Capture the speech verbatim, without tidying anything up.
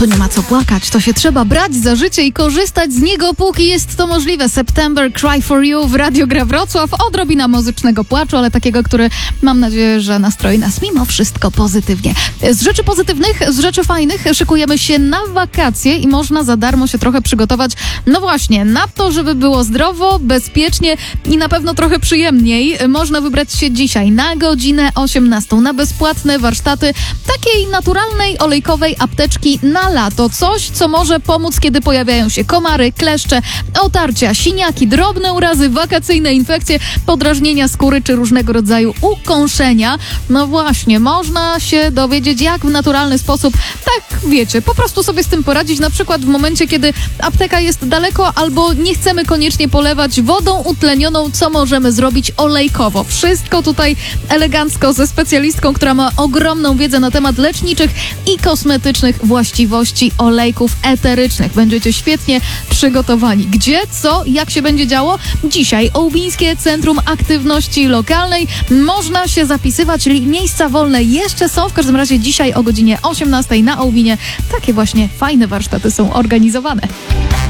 To nie ma co płakać, to się trzeba brać za życie i korzystać z niego, póki jest to możliwe. September, Cry for You w Radio Gra Wrocław. Odrobina muzycznego płaczu, ale takiego, który mam nadzieję, że nastroi nas mimo wszystko pozytywnie. Z rzeczy pozytywnych, z rzeczy fajnych szykujemy się na wakacje i można za darmo się trochę przygotować, no właśnie, na to, żeby było zdrowo, bezpiecznie i na pewno trochę przyjemniej. Można wybrać się dzisiaj na godzinę osiemnastą na bezpłatne warsztaty takiej naturalnej, olejkowej apteczki na lato. Coś, co może pomóc, kiedy pojawiają się komary, kleszcze, otarcia, siniaki, drobne urazy, wakacyjne infekcje, podrażnienia skóry czy różnego rodzaju ukąszenia. No właśnie, można się dowiedzieć, jak w naturalny sposób, tak wiecie, po prostu sobie z tym poradzić, na przykład w momencie, kiedy apteka jest daleko albo nie chcemy koniecznie polewać wodą utlenioną, co możemy zrobić olejkowo. Wszystko tutaj elegancko ze specjalistką, która ma ogromną wiedzę na temat leczniczych i kosmetycznych właściwości olejków eterycznych. Będziecie świetnie przygotowani. Gdzie, co, jak się będzie działo? Dzisiaj Ołbińskie Centrum Aktywności Lokalnej. Można się zapisywać, miejsca wolne jeszcze są. W każdym razie dzisiaj o godzinie osiemnastej na Ołbinie takie właśnie fajne warsztaty są organizowane.